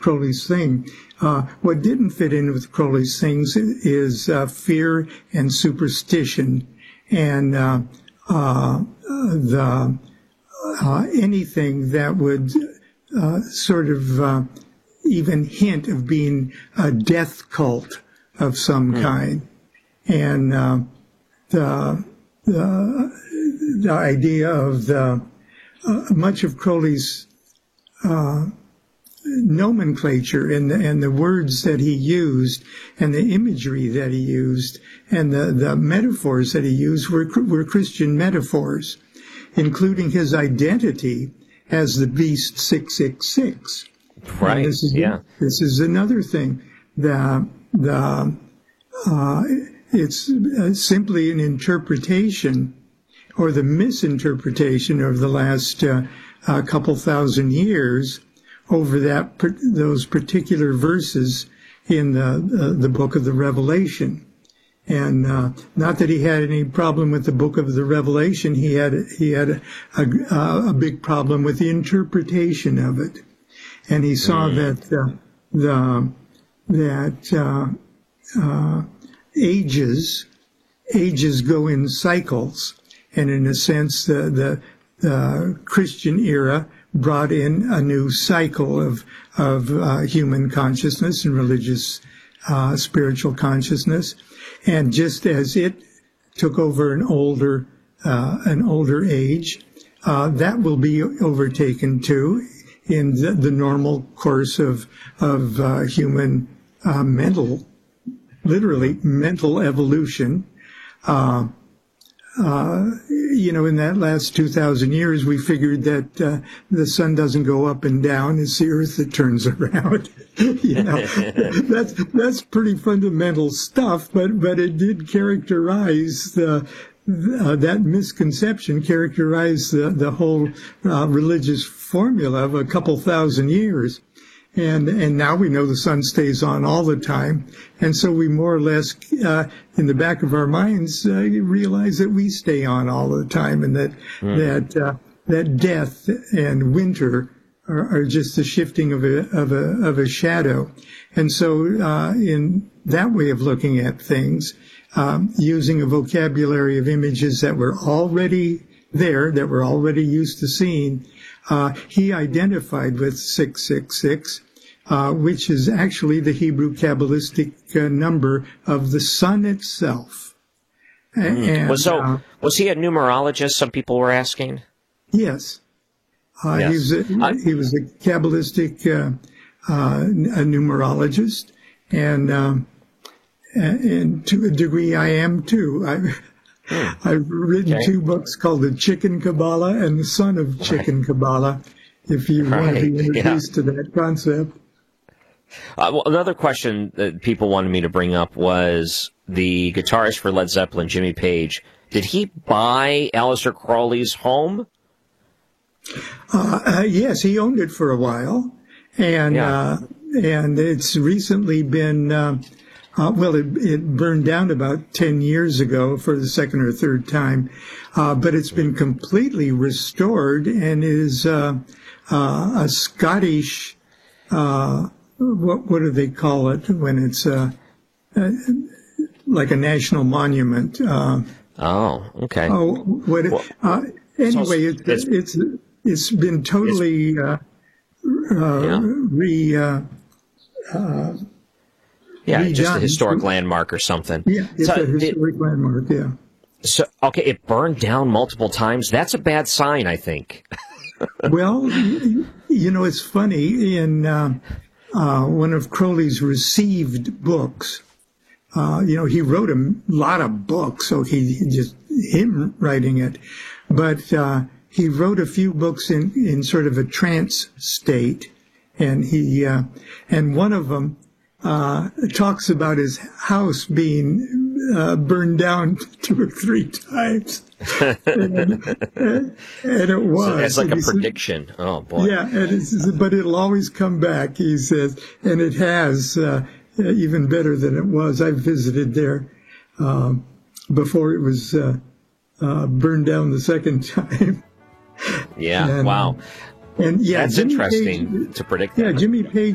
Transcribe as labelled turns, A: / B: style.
A: Crowley's thing. What didn't fit in with Crowley's things is fear and superstition, and anything that would sort of even hint of being a death cult of some kind, and the idea of much of Crowley's nomenclature and the words that he used and the imagery that he used and the metaphors that he used were Christian metaphors, including his identity as the Beast 666.
B: Right.
A: This is another thing. It's simply an interpretation or the misinterpretation of the last couple thousand years over those particular verses in the book of the Revelation. And not that he had any problem with the book of the Revelation, he had a big problem with the interpretation of it. And he saw that ages go in cycles, and in a sense, the Christian era brought in a new cycle of human consciousness and religious spiritual consciousess. And just as it took over an older age, that will be overtaken too in the normal course of human mental evolution. In that last 2,000 years, we figured that the sun doesn't go up and down; it's the Earth that turns around. That's pretty fundamental stuff, but it did characterize that misconception, characterize the whole religious formula of a couple thousand years. And now we know the sun stays on all the time. And so we more or less, in the back of our minds, realize that we stay on all the time, and that death and winter are just the shifting of a shadow. And so, in that way of looking at things, using a vocabulary of images that were already there, that we're already used to seeing, he identified with 666, which is actually the Hebrew Kabbalistic number of the sun itself. And,
B: was he a numerologist, some people were asking?
A: Yes.
B: Yes.
A: He was a Kabbalistic a numerologist, and to a degree I am too. I've written two books called The Chicken Kabbalah and The Son of Chicken Kabbalah, if you want to be introduced to that concept.
B: Well, another question that people wanted me to bring up was the guitarist for Led Zeppelin, Jimmy Page. Did he buy Aleister Crowley's home?
A: Yes, he owned it for a while, and it's recently been, it burned down about 10 years ago for the second or third time, but it's been completely restored and is a Scottish, what do they call it when it's like a national monument?
B: Okay.
A: Anyway, it's been totally
B: just a historic landmark or something.
A: Yeah, it's a historic landmark, yeah.
B: So, okay, it burned down multiple times. That's a bad sign, I think.
A: Well, it's funny. In one of Crowley's received books, he wrote a lot of books, so him writing it. But he wrote a few books in sort of a trance state, and and one of them talks about his house being burned down 2 or 3 times, and it was.
B: So it's like a prediction. Oh boy!
A: Yeah, but it'll always come back, he says, and it has even better than it was. I visited there before it was burned down the second time.
B: Yeah. Wow.
A: And
B: that's Jimmy interesting Page,
A: to predict that. Yeah, Jimmy Page